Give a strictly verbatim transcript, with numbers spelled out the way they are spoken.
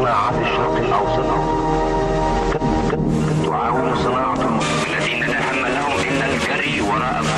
صناعات الشرق الأوسط تعاون صناعة الذين لا هم لهم إلا الجري وراء